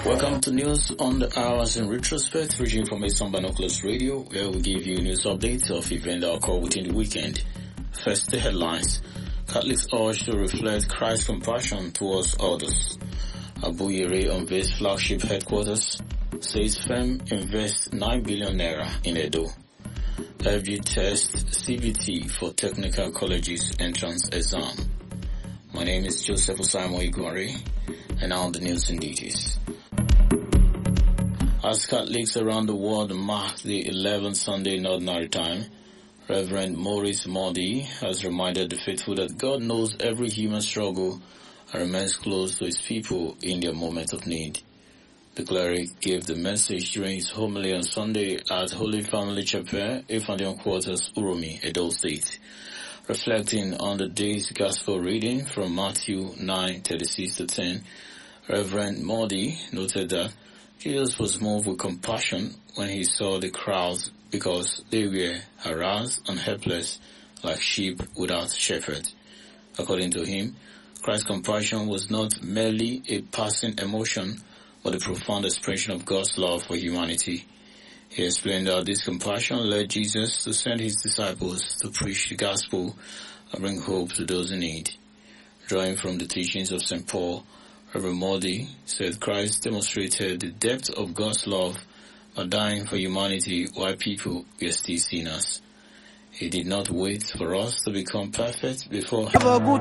Welcome to News on the Hours in Retrospect, reaching from Mason Binoculars Radio, where we give you news updates of events that occur within the weekend. First, the headlines. Catholics urge to reflect Christ's compassion towards others. Abu Yere unveils flagship headquarters, says firm invests 9 billion naira in Edo. FG test CBT for technical colleges entrance exam. My name is Joseph Osaimo Igwari, and now the news in details. As Catholics around the world mark the 11th Sunday in Ordinary Time, Reverend Maurice Modi has reminded the faithful that God knows every human struggle and remains close to his people in their moment of need. The cleric gave the message during his homily on Sunday at Holy Family Chapel, Ifandion Quarters, Uromi, Edo State. Reflecting on the day's gospel reading from Matthew 9:36-10, Reverend Modi noted that Jesus was moved with compassion when he saw the crowds because they were harassed and helpless like sheep without shepherd. According to him, Christ's compassion was not merely a passing emotion, but a profound expression of God's love for humanity. He explained how this compassion led Jesus to send his disciples to preach the gospel and bring hope to those in need. Drawing from the teachings of St. Paul, Reverend Modi said Christ demonstrated the depth of God's love by dying for humanity while people were still sinners. He did not wait for us to become perfect before